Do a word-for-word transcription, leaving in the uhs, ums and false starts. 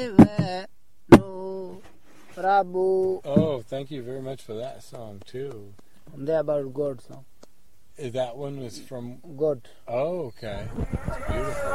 Prabhu. Oh, thank you very much for that song too. And they about God song. That one was from God. Oh, okay. That's beautiful.